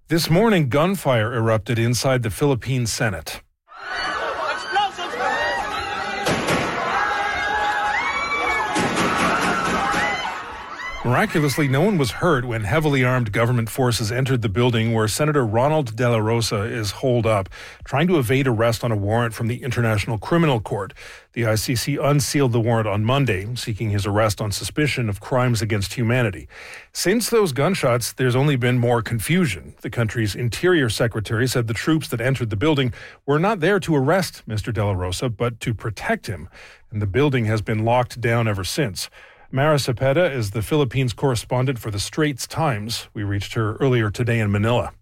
This morning, gunfire erupted inside the Philippine Senate. Miraculously, no one was hurt when heavily armed government forces entered the building where Senator Ronald De La Rosa is holed up, trying to evade arrest on a warrant from the International Criminal Court. The ICC unsealed the warrant on Monday, seeking his arrest on suspicion of crimes against humanity. Since those gunshots, there's only been more confusion. The country's Interior Secretary said the troops that entered the building were not there to arrest Mr. De La Rosa, but to protect him, and the building has been locked down ever since. Mara Cepeda is the Philippines correspondent for the Straits Times. We reached her earlier today in Manila.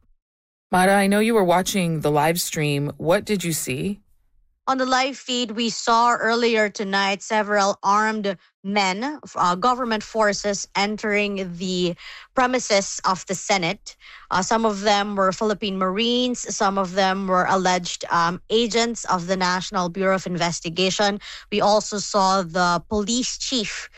Mara, I know you were watching the live stream. What did you see? On the live feed, we saw earlier tonight several armed men, government forces entering the premises of the Senate. Some of them were Philippine Marines. Some of them were alleged agents of the National Bureau of Investigation. We also saw the police chief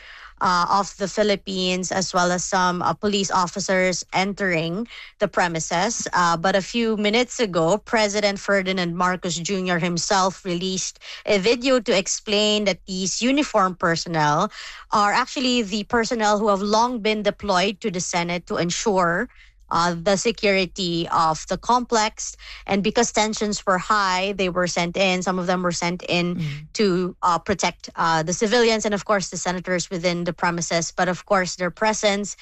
of the Philippines, as well as some police officers entering the premises. But a few minutes ago, President Ferdinand Marcos Jr. himself released a video to explain that these uniformed personnel are actually the personnel who have long been deployed to the Senate to ensure the security of the complex. And because tensions were high, they were sent in. Some of them were sent in to protect the civilians and, of course, the senators within the premises. But, of course, their presence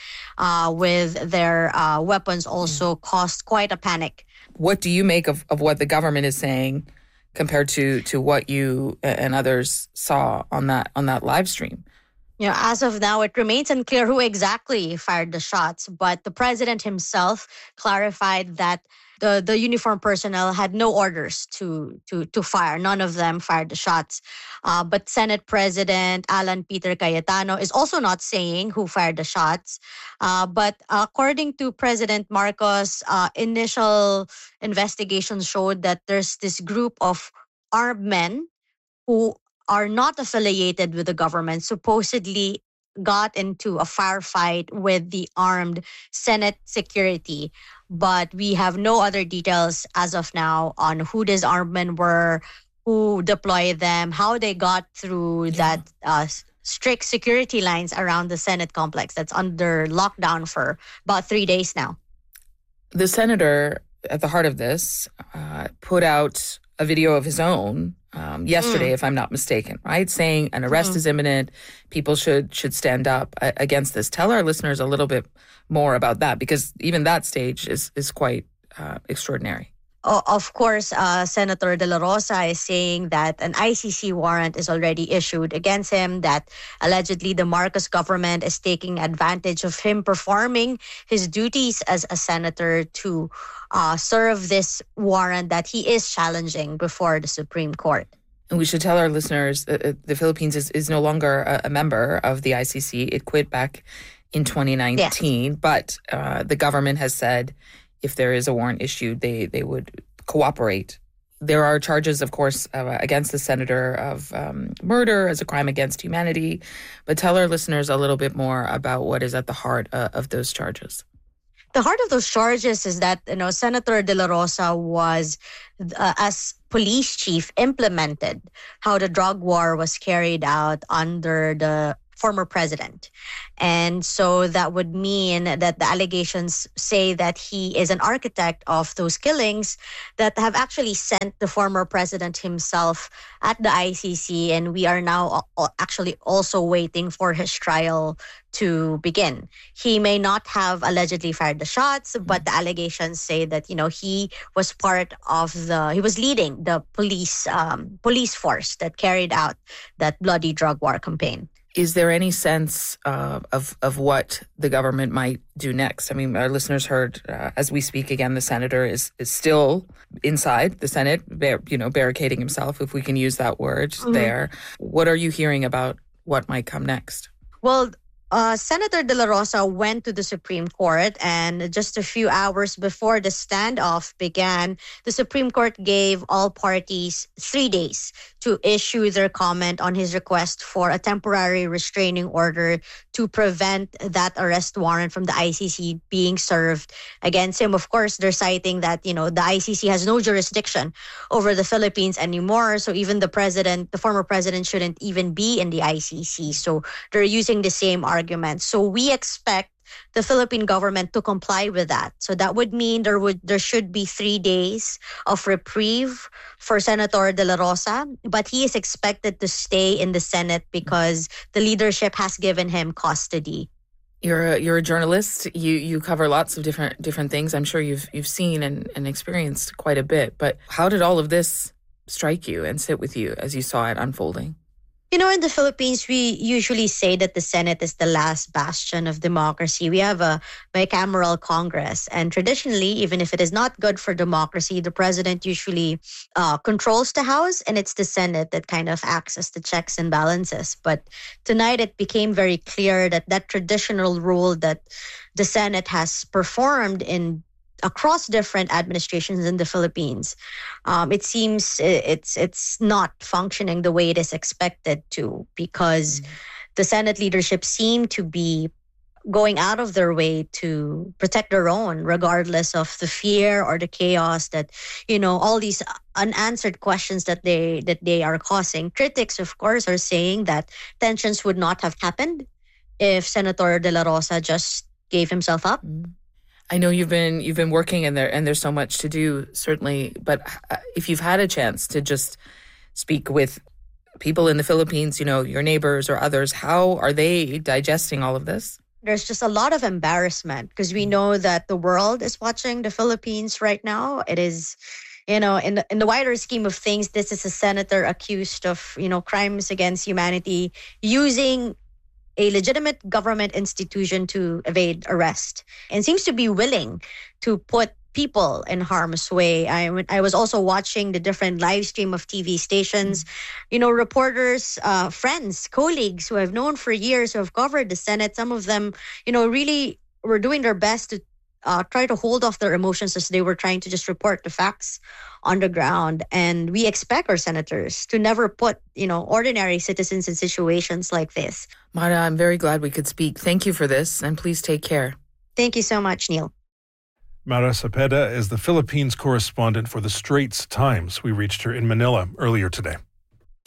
with their weapons also caused quite a panic. What do you make of what the government is saying compared to what you and others saw on that live stream? As of now, it remains unclear who exactly fired the shots, but the president himself clarified that the uniformed personnel had no orders to fire. None of them fired the shots. But Senate President Alan Peter Cayetano is also not saying who fired the shots. But according to President Marcos, initial investigations showed that there's this group of armed men who are not affiliated with the government, supposedly got into a firefight with the armed Senate security. But we have no other details as of now on who these armed men were, who deployed them, how they got through that strict security lines around the Senate complex that's under lockdown for about 3 days now. The senator at the heart of this put out a video of his own yesterday, if I'm not mistaken, right? Saying an arrest is imminent. People should stand up against this. Tell our listeners a little bit more about that, because even that stage is quite extraordinary. Of course, Senator De La Rosa is saying that an ICC warrant is already issued against him, that allegedly the Marcos government is taking advantage of him performing his duties as a senator to serve this warrant that he is challenging before the Supreme Court. And we should tell our listeners the Philippines is no longer a member of the ICC. It quit back in 2019, but the government has said if there is a warrant issued, they would cooperate. There are charges, of course, against the senator of murder as a crime against humanity. But tell our listeners a little bit more about what is at the heart of those charges. The heart of those charges is that, Senator De La Rosa was, as police chief, implemented how the drug war was carried out under the former president. And so that would mean that the allegations say that he is an architect of those killings that have actually sent the former president himself at the ICC. And we are now actually also waiting for his trial to begin. He may not have allegedly fired the shots, but the allegations say that, he was he was leading the police force that carried out that bloody drug war campaign. Is there any sense of what the government might do next? I mean, our listeners heard, as we speak again, the senator is still inside the Senate, barricading himself, if we can use that word there. What are you hearing about what might come next? Well, Senator De La Rosa went to the Supreme Court, and just a few hours before the standoff began, the Supreme Court gave all parties 3 days to issue their comment on his request for a temporary restraining order to prevent that arrest warrant from the ICC being served against him. Of course, they're citing that, the ICC has no jurisdiction over the Philippines anymore. So even the former president, shouldn't even be in the ICC. So they're using the same argument. So we expect the Philippine government to comply with that. So that would mean there should be 3 days of reprieve for Senator De La Rosa, but he is expected to stay in the Senate because the leadership has given him custody. You're a journalist. You cover lots of different things. I'm sure you've seen and experienced quite a bit. But how did all of this strike you and sit with you as you saw it unfolding? In the Philippines, we usually say that the Senate is the last bastion of democracy. We have a bicameral Congress. And traditionally, even if it is not good for democracy, the president usually controls the House, and it's the Senate that kind of acts as the checks and balances. But tonight, it became very clear that traditional role that the Senate has performed across different administrations in the Philippines, it seems it's not functioning the way it is expected to, because the Senate leadership seem to be going out of their way to protect their own, regardless of the fear or the chaos that, all these unanswered questions that they are causing. Critics, of course, are saying that tensions would not have happened if Senator De La Rosa just gave himself up. I know you've been working and there's so much to do, certainly. But if you've had a chance to just speak with people in the Philippines, your neighbors or others, how are they digesting all of this? There's just a lot of embarrassment because we know that the world is watching the Philippines right now. It is, in the wider scheme of things, this is a senator accused of, crimes against humanity, using a legitimate government institution to evade arrest, and seems to be willing to put people in harm's way. I was also watching the different live stream of TV stations, reporters, friends, colleagues who I've known for years who have covered the Senate. Some of them, really were doing their best to try to hold off their emotions as they were trying to just report the facts on the ground. And we expect our senators to never put, ordinary citizens in situations like this. Mara, I'm very glad we could speak. Thank you for this, and please take care. Thank you so much, Neil. Mara Cepeda is the Philippines correspondent for the Straits Times. We reached her in Manila earlier today.